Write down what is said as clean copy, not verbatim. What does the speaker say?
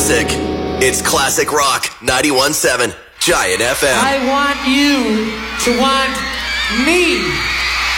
classic. It's Classic Rock 91.7 Giant FM. I want you to want me.